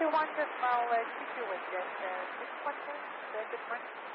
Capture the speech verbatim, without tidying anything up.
two one, just Mile uh, two two with Jet uh, six one two, uh, good morning.